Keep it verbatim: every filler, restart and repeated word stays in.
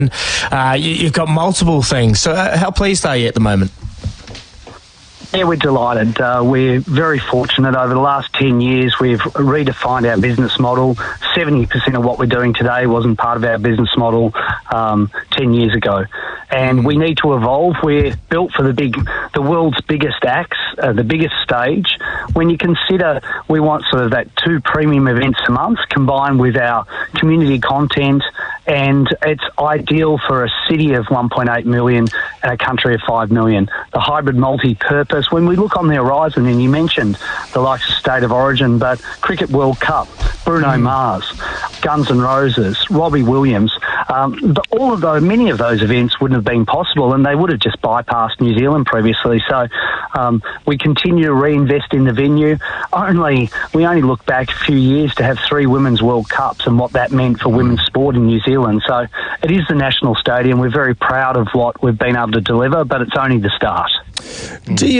Uh, you, you've got multiple things. So uh, how pleased are you at the moment? Yeah, we're delighted. Uh, we're very fortunate. Over the last ten years, we've redefined our business model. seventy percent of what we're doing today wasn't part of our business model um, ten years ago. And we need to evolve. We're built for the big, the world's biggest acts, uh, the biggest stage. When you consider we want sort of that two premium events a month combined with our community content, and it's ideal for a city of one point eight million and a country of five million. The hybrid multi-purpose, when we look on the horizon, and you mentioned the likes of State of Origin, but Cricket World Cup, Bruno mm. Mars, Guns N' Roses, Robbie Williams, um, the, all of those, many of those events wouldn't have been possible, and they would have just bypassed New Zealand previously. So um, we continue to reinvest in the venue. Only we only look back a few years to have three Women's World Cups and what that meant for women's sport in New Zealand. So it is the national stadium. We're very proud of what we've been able to deliver, but it's only the start. Do you